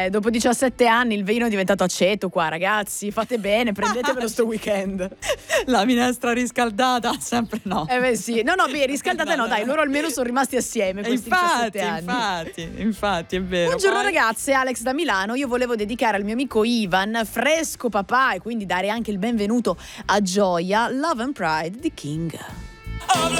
dopo 17 anni il vino è diventato aceto qua, ragazzi, fate bene, prendetevelo sto weekend. La minestra riscaldata, sempre no. Sì. No, riscaldata no, dai, loro almeno sono rimasti assieme questi 17 anni. Infatti, è vero. Buongiorno ragazze, Alex da Milano. Io volevo dedicare al mio amico Ivan, fresco papà, e quindi dare anche il benvenuto a Gioia, Love and Pride di King.